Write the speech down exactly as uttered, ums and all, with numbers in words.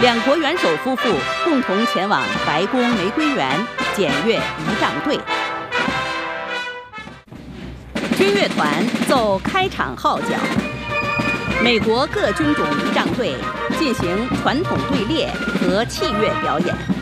两国元首夫妇共同前往白宫玫瑰园检阅仪仗队。军乐团奏开场号角，美国各军种仪仗队进行传统队列和器乐表演。